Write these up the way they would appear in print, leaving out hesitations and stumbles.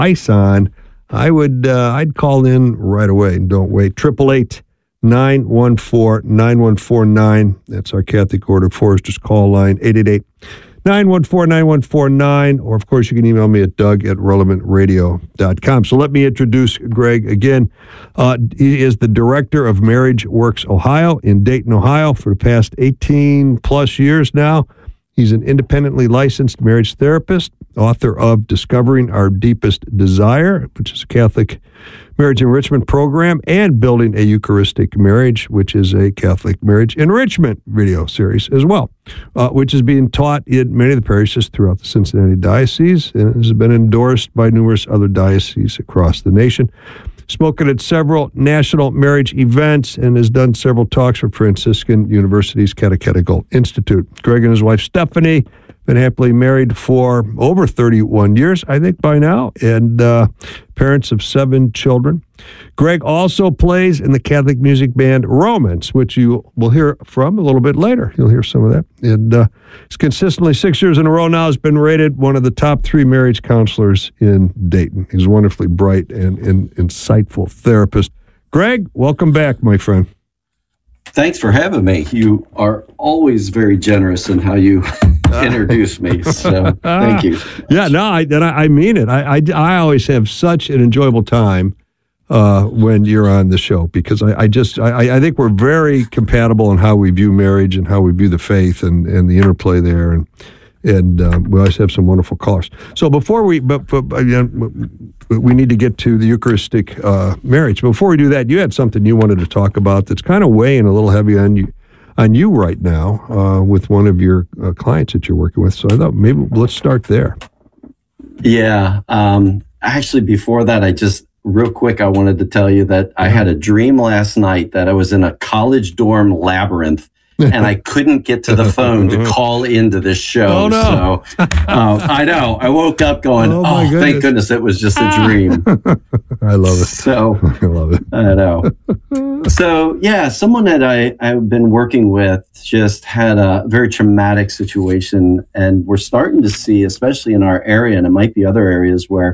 ice on, I'd call in right away and don't wait. 888-914-9149. That's our Catholic Order Foresters call line, 888-914-9149. Or, of course, you can email me at doug@relevantradio.com. So let me introduce Greg again. He is the director of Marriage Works Ohio in Dayton, Ohio for the past 18-plus years now. He's an independently licensed marriage therapist, author of Discovering Our Deepest Desire, which is a Catholic marriage enrichment program, and Building a Eucharistic Marriage, which is a Catholic marriage enrichment video series as well, which is being taught in many of the parishes throughout the Cincinnati Diocese and has been endorsed by numerous other dioceses across the nation. Spoken at several national marriage events and has done several talks for Franciscan University's Catechetical Institute. Greg and his wife Stephanie been happily married for over 31 years, I think, by now, and parents of 7 children. Greg also plays in the Catholic music band Romans, which you will hear from a little bit later. You'll hear some of that. And he's consistently 6 years in a row now has been rated one of the top 3 marriage counselors in Dayton. He's a wonderfully bright and insightful therapist. Greg, welcome back, my friend. Thanks for having me. You are always very generous in how you introduce me, so thank you. Yeah, no, I mean it. I always have such an enjoyable time when you're on the show because I think we're very compatible in how we view marriage and how we view the faith and the interplay there, and we always have some wonderful callers. So before we need to get to the Eucharistic marriage. Before we do that, you had something you wanted to talk about that's kind of weighing a little heavy on you right now with one of your clients that you're working with. So I thought maybe let's start there. Yeah. Actually, before that, real quick, I wanted to tell you that I had a dream last night that I was in a college dorm labyrinth and I couldn't get to the phone to call into this show. Oh, no. So I know. I woke up going, thank goodness it was just a dream. I love it. So I love it. I know. So, yeah, someone that I've been working with just had a very traumatic situation. And we're starting to see, especially in our area, and it might be other areas where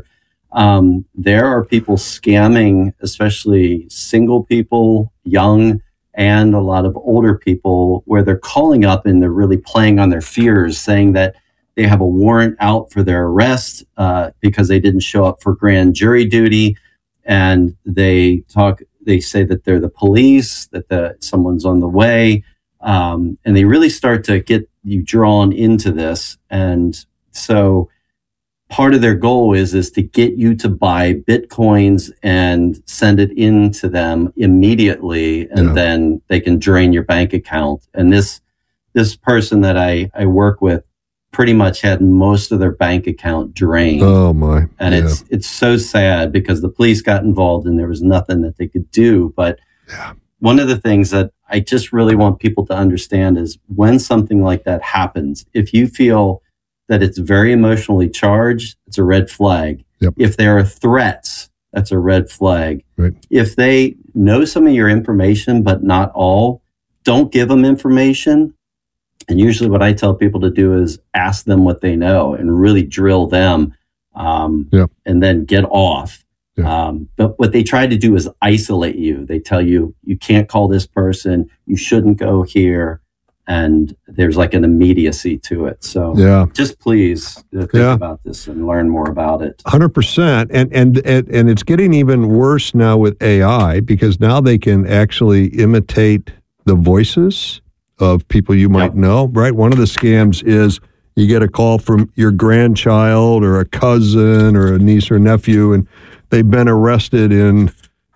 there are people scamming, especially single people, young, and a lot of older people, where they're calling up and they're really playing on their fears, saying that they have a warrant out for their arrest because they didn't show up for grand jury duty. And they say that they're the police, that someone's on the way. And they really start to get you drawn into this. And so part of their goal is to get you to buy Bitcoins and send it into them immediately, and then they can drain your bank account. And this person that I work with pretty much had most of their bank account drained. Oh my! And it's so sad because the police got involved and there was nothing that they could do. But one of the things that I just really want people to understand is when something like that happens, if you feel that it's very emotionally charged, it's a red flag. Yep. If there are threats, that's a red flag. Right. If they know some of your information, but not all, don't give them information. And usually what I tell people to do is ask them what they know and really drill them and then get off. Yep. But what they try to do is isolate you. They tell you, you can't call this person, you shouldn't go here. And there's like an immediacy to it. So just please think about this and learn more about it. 100%. And it's getting even worse now with AI because now they can actually imitate the voices of people you might know, right? One of the scams is you get a call from your grandchild or a cousin or a niece or nephew, and they've been arrested in,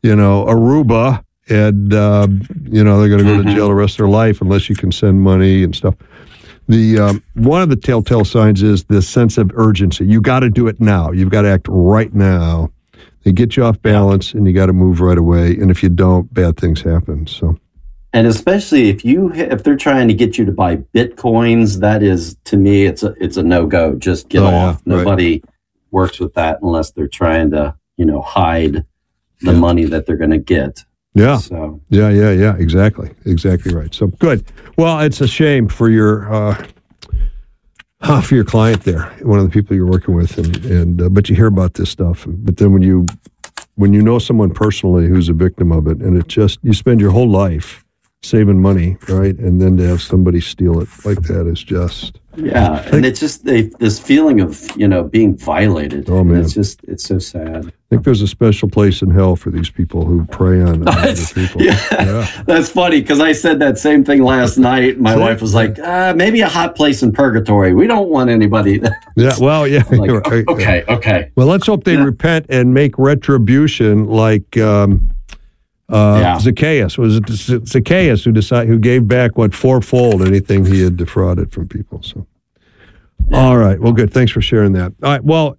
Aruba. And, they're going to go to jail the rest of their life unless you can send money and stuff. One of the telltale signs is this sense of urgency. You got to do it now. You've got to act right now. They get you off balance and you got to move right away. And if you don't, bad things happen. So, and especially if they're trying to get you to buy Bitcoins, that is, to me, it's a no-go. Just get off. Nobody works with that unless they're trying to, hide the money that they're going to get. Yeah. So. Yeah. Exactly right. So good. Well, it's a shame for your for your client there, one of the people you're working with, and but you hear about this stuff. But then when you know someone personally who's a victim of it, and it just, you spend your whole life saving money, right? And then to have somebody steal it like that is just... Yeah, and it's just this feeling of, being violated. Oh, man. It's so sad. I think there's a special place in hell for these people who prey on other people. Yeah. That's funny, because I said that same thing last night. My wife was like, maybe a hot place in purgatory. We don't want anybody. Yeah, well, yeah. Like, okay. Well, let's hope they repent and make retribution like... Zacchaeus. Was it Zacchaeus who gave back fourfold anything he had defrauded from people? So, all right. Well, good. Thanks for sharing that. All right. Well,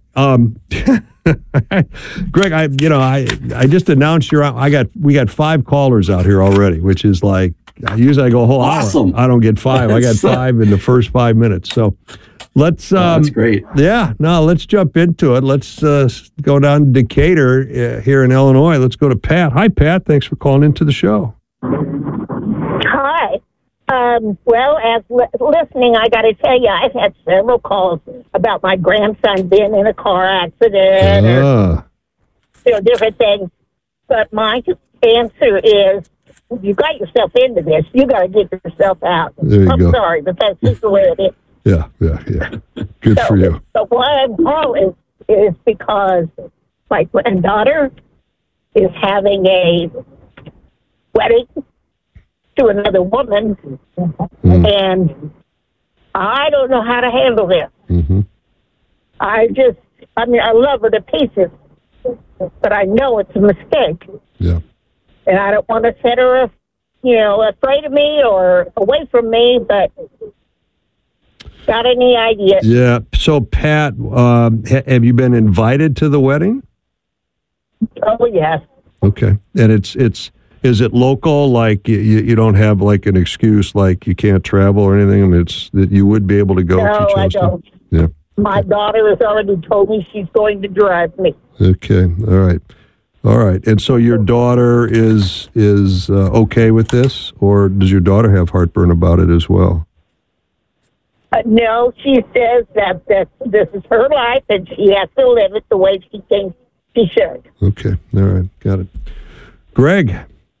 Greg, I just announced we got 5 callers out here already, which is like, usually I go a whole awesome. hour. I don't get 5. I got 5 in the first 5 minutes. So let's. That's great. Yeah. No, let's jump into it. Let's go down to Decatur here in Illinois. Let's go to Pat. Hi, Pat. Thanks for calling into the show. Hi. Well, as listening, I got to tell you, I've had several calls about my grandson being in a car accident or different things. But my answer is, you got yourself into this. You got to get yourself out. I'm go. Sorry, but that's just the way it is. Yeah. Good for you. So why I'm calling is because my granddaughter is having a wedding to another woman, and I don't know how to handle this. Mm-hmm. I love her to pieces, but I know it's a mistake. Yeah. And I don't want to set her, afraid of me or away from me, but got any idea? Yeah. So, Pat, have you been invited to the wedding? Oh, yes. Okay. And is it local? Like you don't have like an excuse, like you can't travel or anything? I mean, it's that you would be able to go. No, if you chose I don't. To. Yeah. My daughter has already told me she's going to drive me. Okay. All right. And so your daughter is okay with this, or does your daughter have heartburn about it as well? No, she says that this is her life and she has to live it the way she thinks she should. Okay. All right. Got it. Greg.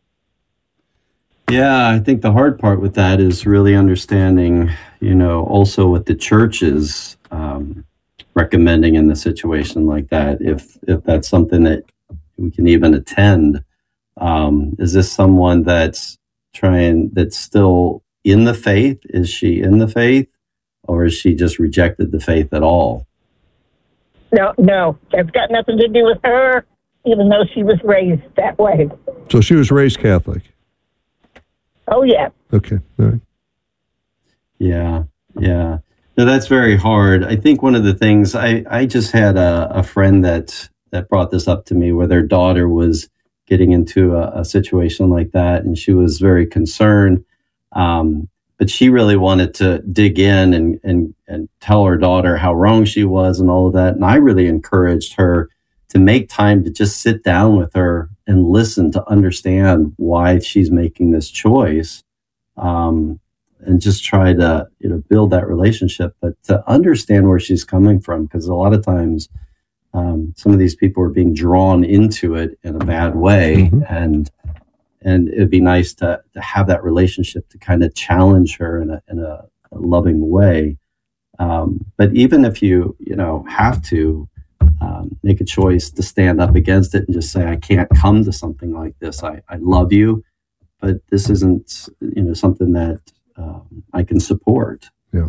Yeah, I think the hard part with that is really understanding, also what the church is recommending in a situation like that. If that's something that we can even attend, is this someone that's still in the faith? Is she in the faith? Or has she just rejected the faith at all? No, it's got nothing to do with her, even though she was raised that way. So she was raised Catholic? Oh, yeah. Okay, all right. Yeah. No, that's very hard. I think one of the things, I just had a friend that brought this up to me, where their daughter was getting into a situation like that, and she was very concerned. But she really wanted to dig in and tell her daughter how wrong she was and all of that. And I really encouraged her to make time to just sit down with her and listen to understand why she's making this choice, and just try to build that relationship, but to understand where she's coming from. Because a lot of times some of these people are being drawn into it in a bad way. Mm-hmm. And it'd be nice to have that relationship to kind of challenge her in a loving way. But even if you have to make a choice to stand up against it and just say, I can't come to something like this. I love you, but this isn't something that I can support. Yeah,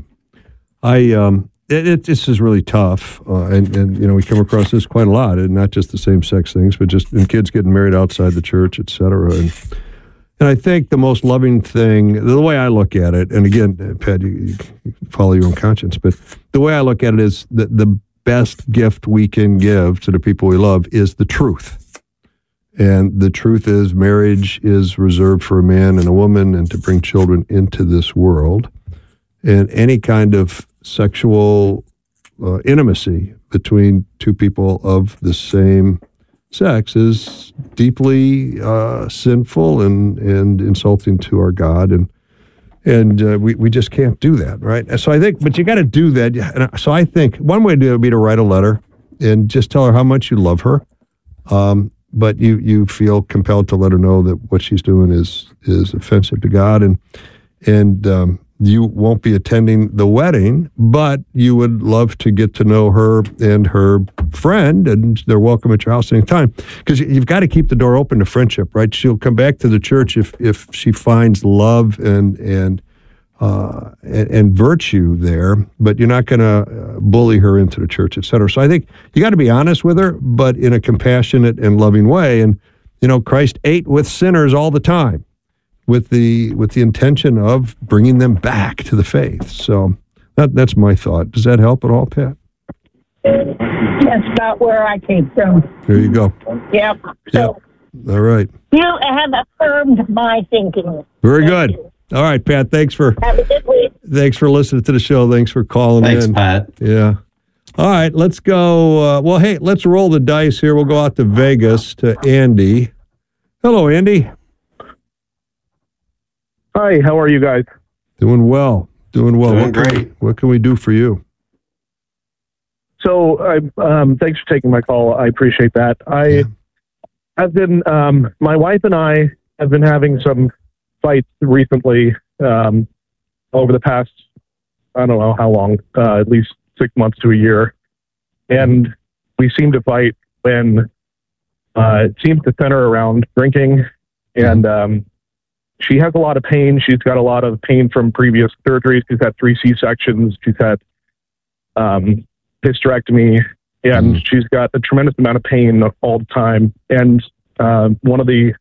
this is really tough, and we come across this quite a lot, and not just the same-sex things, but just in kids getting married outside the church, et cetera. And I think the most loving thing, the way I look at it, and again, Pat, you follow your own conscience, but the way I look at it is that the best gift we can give to the people we love is the truth. And the truth is marriage is reserved for a man and a woman and to bring children into this world. And any kind of sexual intimacy between two people of the same sex is deeply sinful and insulting to our God. And we just can't do that, right? And so I think, but you got to do that. And so I think one way to do it would be to write a letter and just tell her how much you love her. But you feel compelled to let her know that what she's doing is offensive to God, and you won't be attending the wedding, but you would love to get to know her and her friend, and they're welcome at your house anytime. Because you've got to keep the door open to friendship, right? She'll come back to the church if she finds love and virtue there, but you're not going to bully her into the church, et cetera. So I think you got to be honest with her, but in a compassionate and loving way. And Christ ate with sinners all the time, with the intention of bringing them back to the faith. So that's my thought. Does that help at all, Pat? That's about where I came from. There you go. Yep. So all right. You have affirmed my thinking. Very good. All right, Pat. Thanks for have a good week. Thanks for listening to the show. Thanks for calling in. Thanks, Pat. Yeah. All right, let's go. Well, hey, let's roll the dice here. We'll go out to Vegas to Andy. Hello, Andy. Hi, how are you guys? Doing well. Doing great. What can we do for you? So, thanks for taking my call. I appreciate that. I've been, my wife and I have been having some fights recently, over the past, I don't know how long, at least 6 months to a year. And we seem to fight when, it seems to center around drinking, and, she has a lot of pain. She's got a lot of pain from previous surgeries. She's had 3 C-sections. She's had hysterectomy, and she's got a tremendous amount of pain all the time. And one of the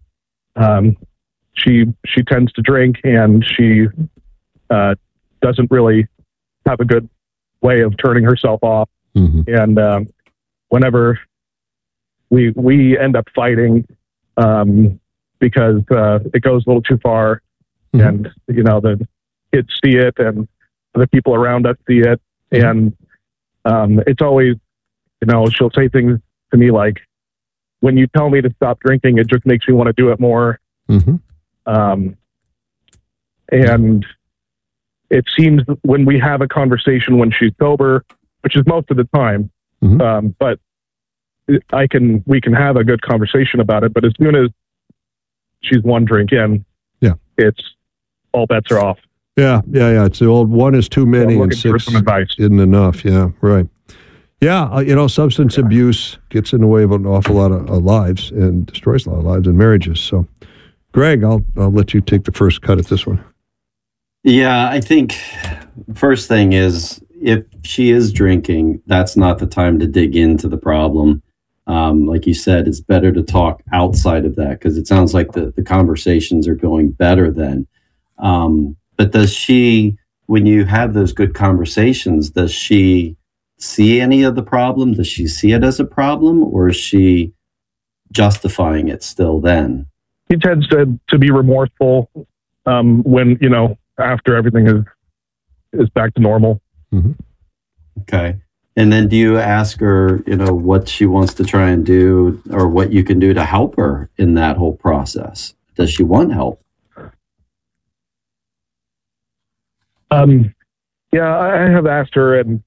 she tends to drink, and she doesn't really have a good way of turning herself off. And whenever we end up fighting, because it goes a little too far, and the kids see it, and the people around us see it, and it's always, she'll say things to me like, "When you tell me to stop drinking, it just makes me want to do it more." And it seems when we have a conversation when she's sober, which is most of the time, but we can have a good conversation about it. But as soon as she's one drink in, it's all bets are off. Yeah. It's the old one is too many and 6 isn't enough. Yeah, right. Yeah, substance abuse gets in the way of an awful lot of lives and destroys a lot of lives and marriages. So, Greg, I'll let you take the first cut at this one. Yeah, I think first thing is if she is drinking, that's not the time to dig into the problem. Like you said, it's better to talk outside of that, because it sounds like the conversations are going better then. But does she, when you have those good conversations, does she see any of the problem? Does she see it as a problem, or is she justifying it still then? He tends to be remorseful when, after everything is back to normal. Okay. And then do you ask her, what she wants to try and do, or what you can do to help her in that whole process? Does she want help? Yeah, I have asked her, and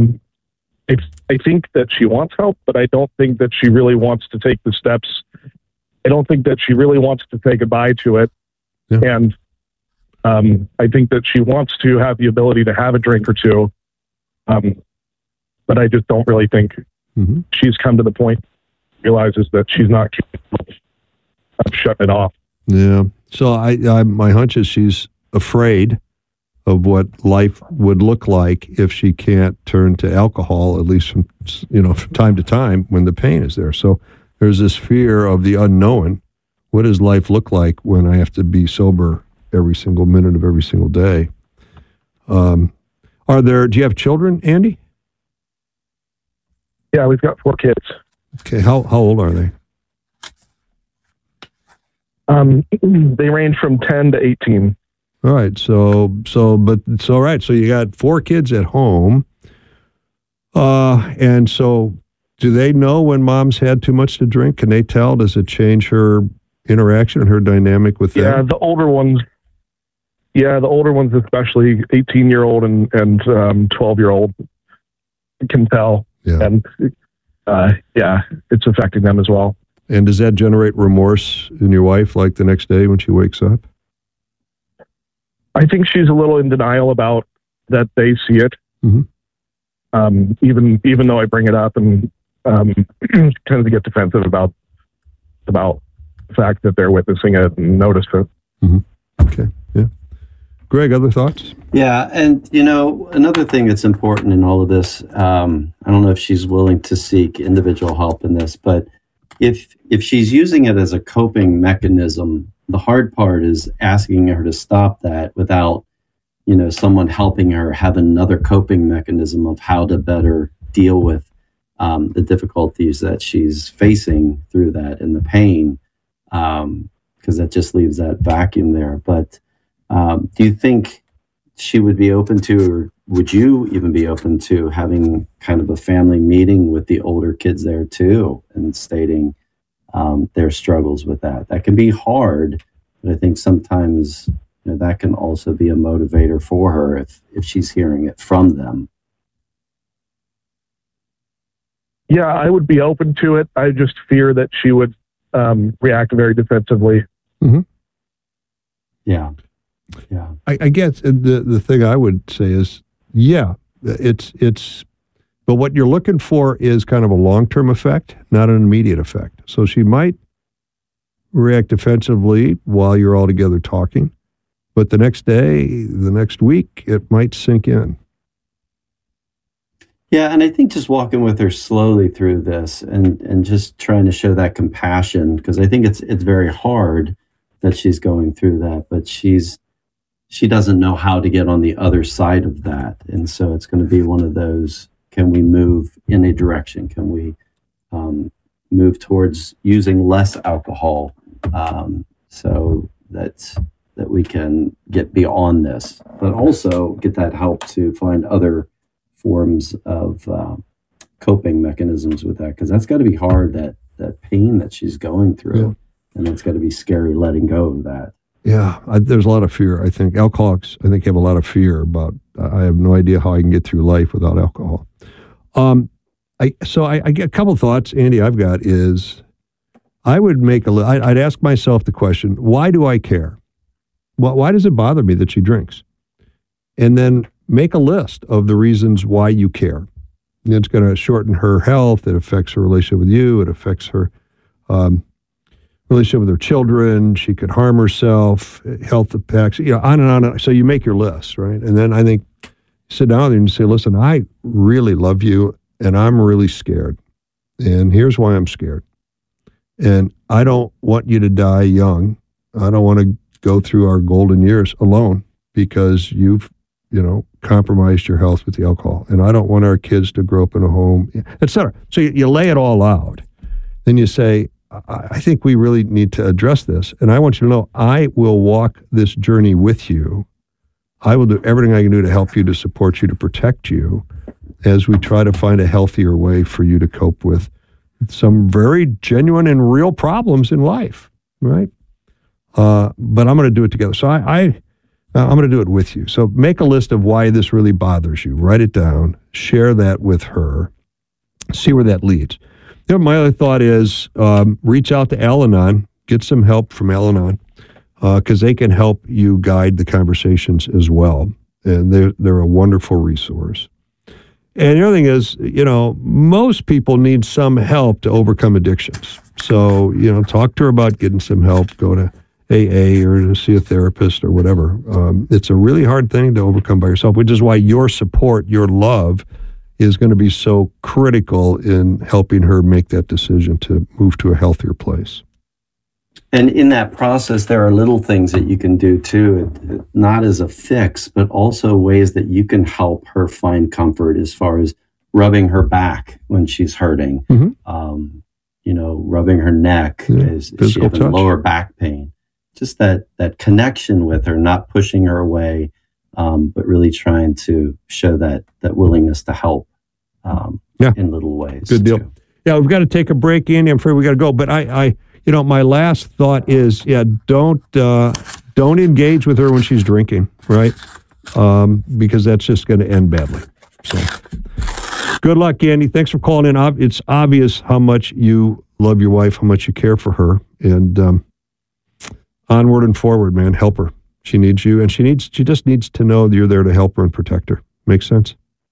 I think that she wants help, but I don't think that she really wants to take the steps. I don't think that she really wants to say goodbye to it. Yeah. And I think that she wants to have the ability to have a drink or two. But I just don't really think she's come to the point, realizes that she's not capable of shutting it off. Yeah. So I my hunch is she's afraid of what life would look like if she can't turn to alcohol, at least from time to time when the pain is there. So there's this fear of the unknown. What does life look like when I have to be sober every single minute of every single day? Do you have children, Andy? Yeah, we've got 4 kids. Okay, how old are they? They range from 10 to 18. All right, so you got 4 kids at home, and so do they know when mom's had too much to drink? Can they tell? Does it change her interaction and her dynamic with them? Yeah, the older ones Yeah, the older ones, especially 18-year-old and 12-year-old, can tell. Yeah. And it's affecting them as well. And does that generate remorse in your wife, like the next day when she wakes up? I think she's a little in denial about that they see it. Mm-hmm. Even though I bring it up and kind of get defensive about the fact that they're witnessing it and notice it. Mm-hmm. Okay. Yeah. Greg, other thoughts? Yeah. And, another thing that's important in all of this, I don't know if she's willing to seek individual help in this, but if she's using it as a coping mechanism, the hard part is asking her to stop that without, someone helping her have another coping mechanism of how to better deal with the difficulties that she's facing through that and the pain, because that just leaves that vacuum there. But do you think she would be open to, or would you even be open to having kind of a family meeting with the older kids there too, and stating their struggles with that? That can be hard, but I think sometimes that can also be a motivator for her if she's hearing it from them. Yeah, I would be open to it. I just fear that she would react very defensively. Mm-hmm. Yeah. I guess the thing I would say is, it's, but what you're looking for is kind of a long-term effect, not an immediate effect. So she might react defensively while you're all together talking, but the next day, the next week, it might sink in. Yeah, and I think just walking with her slowly through this and just trying to show that compassion, because I think it's very hard that she's going through that, but she doesn't know how to get on the other side of that. And so it's going to be one of those, can we move in a direction? Can we move towards using less alcohol so that we can get beyond this, but also get that help to find other forms of coping mechanisms with that, because that's got to be hard, that pain that she's going through, and it's got to be scary letting go of that. Yeah, there's a lot of fear. I think alcoholics, have a lot of fear about, I have no idea how I can get through life without alcohol. I get a couple thoughts, Andy, I've got is, I would I'd ask myself the question, why do I care? Why does it bother me that she drinks? And then make a list of the reasons why you care. It's going to shorten her health. It affects her relationship with you. It affects her relationship with her children. She could harm herself, health impacts, on and on. So you make your list, right? And then I think sit down there and say, listen, I really love you and I'm really scared. And here's why I'm scared. And I don't want you to die young. I don't want to go through our golden years alone because you've, compromised your health with the alcohol. And I don't want our kids to grow up in a home, et cetera. So you lay it all out. Then you say, I think we really need to address this. And I want you to know, I will walk this journey with you. I will do everything I can do to help you, to support you, to protect you as we try to find a healthier way for you to cope with some very genuine and real problems in life, right? But I'm going to do it together. So I'm going to do it with you. So make a list of why this really bothers you. Write it down. Share that with her. See where that leads. My other thought is reach out to Al-Anon. Get some help from Al-Anon because they can help you guide the conversations as well. And they're a wonderful resource. And the other thing is, most people need some help to overcome addictions. So, talk to her about getting some help. Go to AA or to see a therapist or whatever. It's a really hard thing to overcome by yourself, which is why your support, your love is going to be so critical in helping her make that decision to move to a healthier place. And in that process, there are little things that you can do too, not as a fix, but also ways that you can help her find comfort as far as rubbing her back when she's hurting, rubbing her neck as she has lower back pain. Just that connection with her, not pushing her away, but really trying to show that willingness to help in little ways. Good deal. Too. Yeah, we've got to take a break, Andy. I'm afraid we got to go. But I my last thought is, don't Don't engage with her when she's drinking, right? Because that's just going to end badly. So, good luck, Andy. Thanks for calling in. It's obvious how much you love your wife, how much you care for her, and onward and forward, man. Help her. She needs you, and she just needs to know that you're there to help her and protect her. Makes sense?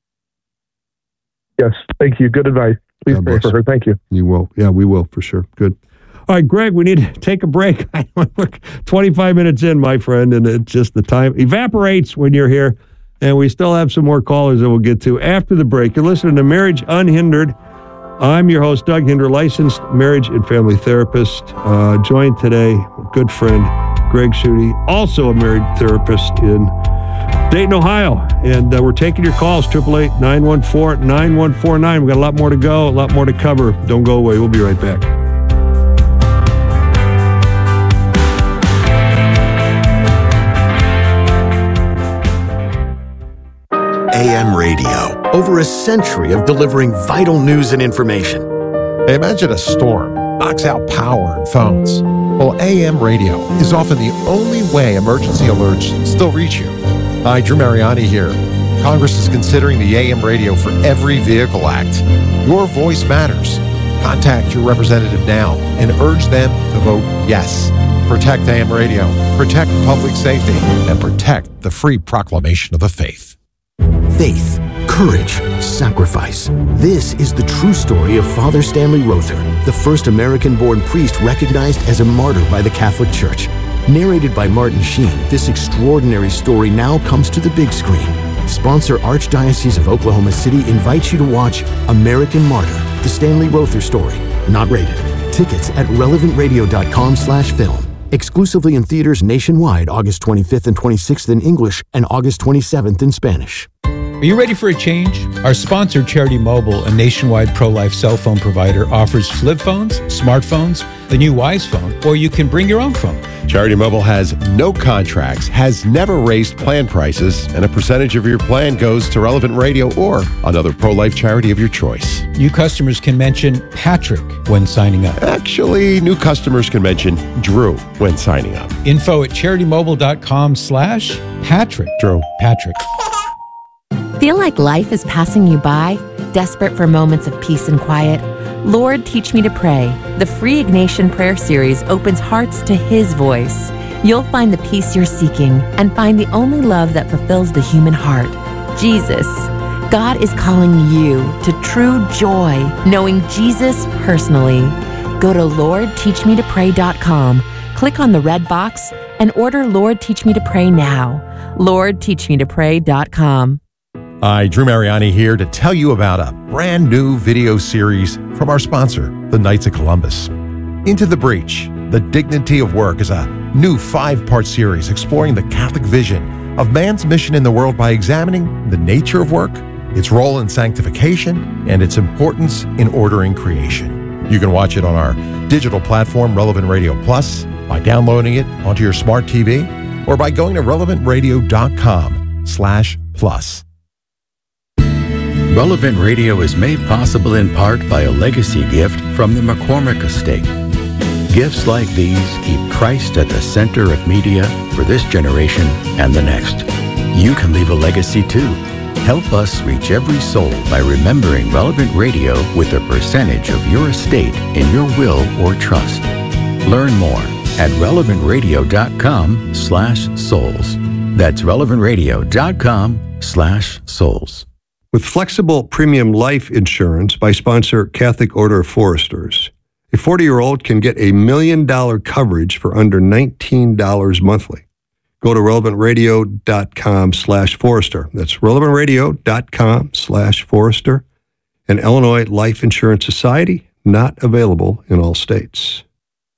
Yes. Thank you. Good advice. Please pray for her. Thank you. You will. Yeah, we will for sure. Good. All right, Greg, we need to take a break. We're 25 minutes in, my friend, and it's just the time evaporates when you're here. And we still have some more callers that we'll get to after the break. You're listening to Marriage Unhindered. I'm your host, Doug Hinder, licensed marriage and family therapist. Joined today with good friend Greg Schutte, also a marriage therapist in Dayton, Ohio. And we're taking your calls, 888-914-9149. We've got a lot more to go, a lot more to cover. Don't go away. We'll be right back. AM radio, over a century of delivering vital news and information. Imagine a storm knocks out power and phones. Well, AM radio is often the only way emergency alerts still reach you. Hi, Drew Mariani here. Congress is considering the AM radio for Every Vehicle Act. Your voice matters. Contact your representative now and urge them to vote yes. Protect AM radio, protect public safety, and protect the free proclamation of the faith. Faith, courage, sacrifice. This is the true story of Father Stanley Rother, the first American-born priest recognized as a martyr by the Catholic Church. Narrated by Martin Sheen, this extraordinary story now comes to the big screen. Sponsor Archdiocese of Oklahoma City invites you to watch American Martyr, the Stanley Rother story. Not rated. Tickets at relevantradio.com/film. Exclusively in theaters nationwide August 25th and 26th in English and August 27th in Spanish. Are you ready for a change? Our sponsor, Charity Mobile, a nationwide pro-life cell phone provider, offers flip phones, smartphones, the new Wise phone, or you can bring your own phone. Charity Mobile has no contracts, has never raised plan prices, and a percentage of your plan goes to Relevant Radio or another pro-life charity of your choice. New customers can mention Patrick when signing up. Actually, new customers can mention Drew when signing up. Info at CharityMobile.com/Patrick. Drew. Patrick. Feel like life is passing you by? Desperate for moments of peace and quiet? Lord, Teach Me to Pray. The free Ignatian prayer series opens hearts to His voice. You'll find the peace you're seeking and find the only love that fulfills the human heart, Jesus. God is calling you to true joy, knowing Jesus personally. Go to LordTeachMeToPray.com, click on the red box, and order Lord, Teach Me to Pray now. LordTeachMeToPray.com. Hi, Drew Mariani here to tell you about a brand new video series from our sponsor, the Knights of Columbus. Into the Breach, The Dignity of Work is a new 5-part series exploring the Catholic vision of man's mission in the world by examining the nature of work, its role in sanctification, and its importance in ordering creation. You can watch it on our digital platform, Relevant Radio Plus, by downloading it onto your smart TV, or by going to relevantradio.com/plus. Relevant Radio is made possible in part by a legacy gift from the McCormick Estate. Gifts like these keep Christ at the center of media for this generation and the next. You can leave a legacy too. Help us reach every soul by remembering Relevant Radio with a percentage of your estate in your will or trust. Learn more at relevantradio.com/souls. That's relevantradio.com/souls. With flexible premium life insurance by sponsor Catholic Order of Foresters, a 40-year-old can get $1 million coverage for under $19 monthly. Go to relevantradio.com/Forester. That's relevantradio.com/Forester. An Illinois Life Insurance Society, not available in all states.